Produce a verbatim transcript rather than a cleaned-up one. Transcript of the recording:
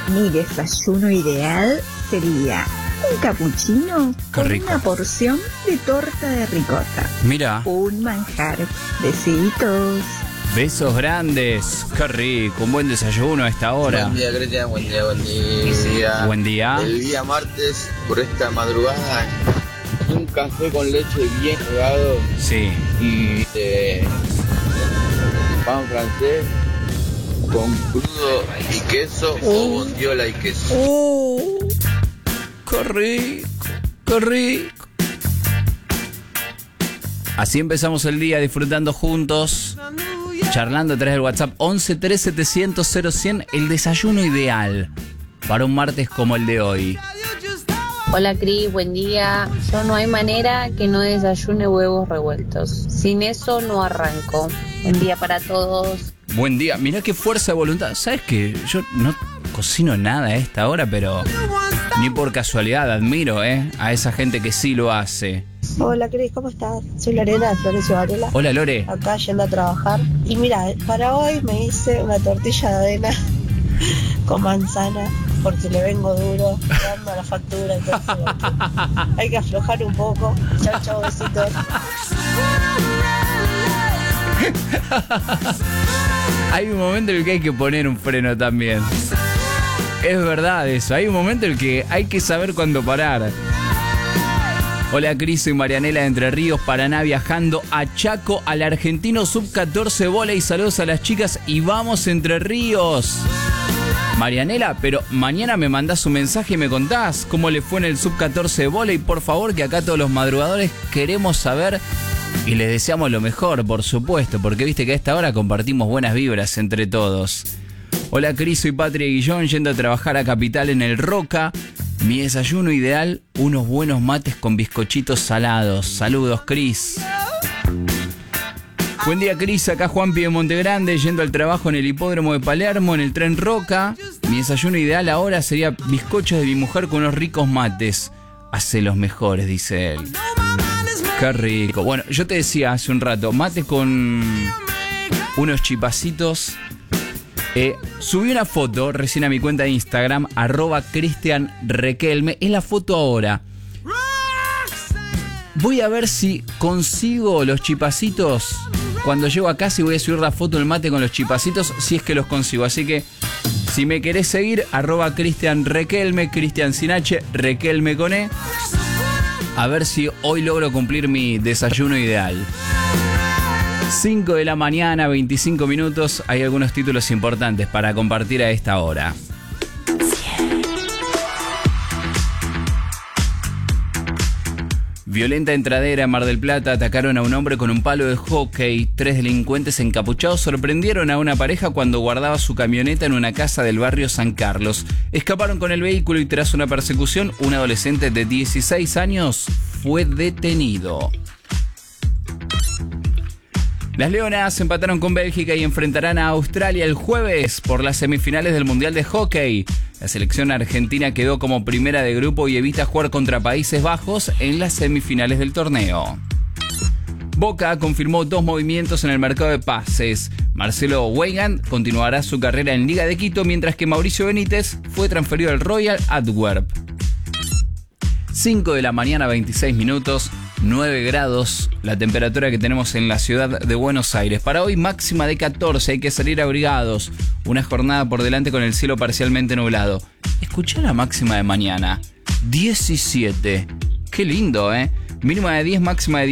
Mi desayuno ideal sería un capuchino con rico. una porción de torta de ricota. Mira, Un manjar. Besitos. besos grandes. Qué rico, un buen desayuno a esta hora. Buen día, Cristian, buen día, buen día. Buen día. El día martes, por esta madrugada, un café con leche bien jugado Sí. y eh, pan francés con crudo y queso o bondiola y queso. ¡Oh! ¡Qué rico! ¡Qué rico! Así empezamos el día disfrutando juntos, charlando a través del WhatsApp once tres setecientos cero cien, el desayuno ideal para un martes como el de hoy. Hola Cris, buen día. Yo no hay manera que no desayune huevos revueltos. Sin eso no arranco. Buen día para todos. Buen día, mirá qué fuerza de voluntad. ¿Sabes qué? Yo no cocino nada a esta hora, pero ni por casualidad admiro ¿eh? a esa gente que sí lo hace. Hola Cris, ¿cómo estás? Soy Lorena de Florencio Varela. Hola Lore. Acá yendo a trabajar. Y mira, para hoy me hice una tortilla de avena con manzana porque le vengo duro, dando la factura. Entonces hay que aflojar un poco. Chao, chao, besitos. Hay un momento en el que hay que poner un freno también. Es verdad eso, hay un momento en el que hay que saber cuándo parar. Hola Cris, soy Marianela de Entre Ríos, Paraná, viajando a Chaco, al argentino sub catorce vóley. Saludos a las chicas y vamos Entre Ríos. Marianela, pero mañana me mandás un mensaje y me contás cómo le fue en el sub catorce vóley, por favor, que acá todos los madrugadores queremos saber y les deseamos lo mejor, por supuesto, porque viste que a esta hora compartimos buenas vibras entre todos. Hola Cris, soy Patria Guillón, yendo a trabajar a Capital en el Roca. Mi desayuno ideal, unos buenos mates con bizcochitos salados. Saludos, Cris. Buen día, Cris. Acá Juanpi de Montegrande, yendo al trabajo en el hipódromo de Palermo, en el tren Roca. Mi desayuno ideal ahora sería bizcochos de mi mujer con unos ricos mates. Hace los mejores, dice él. Qué rico. Bueno, yo te decía hace un rato, mate con unos chipacitos. Eh, subí una foto recién a mi cuenta de Instagram, arroba Cristian Requelme. Es la foto ahora. Voy a ver si consigo los chipacitos. Cuando llego a casa y voy a subir la foto del mate con los chipacitos, si es que los consigo. Así que, si me querés seguir, arroba Cristian Requelme, Cristian sin H, Requelme con E. A ver si hoy logro cumplir mi desayuno ideal. cinco de la mañana, veinticinco minutos. Hay algunos títulos importantes para compartir a esta hora. Violenta entradera en Mar del Plata. Atacaron a un hombre con un palo de hockey. Tres delincuentes encapuchados sorprendieron a una pareja cuando guardaba su camioneta en una casa del barrio San Carlos. Escaparon con el vehículo y tras una persecución, un adolescente de dieciséis años fue detenido. Las Leonas empataron con Bélgica y enfrentarán a Australia el jueves por las semifinales del Mundial de Hockey. La selección argentina quedó como primera de grupo y evita jugar contra Países Bajos en las semifinales del torneo. Boca confirmó dos movimientos en el mercado de pases. Marcelo Weigand continuará su carrera en Liga de Quito, mientras que Mauricio Benítez fue transferido al Royal Antwerp. cinco de la mañana, veintiséis minutos. nueve grados la temperatura que tenemos en la ciudad de Buenos Aires. Para hoy máxima de catorce, hay que salir abrigados. Una jornada por delante con el cielo parcialmente nublado. Escuchá la máxima de mañana, diecisiete. Qué lindo, ¿eh? Mínima de diez, máxima de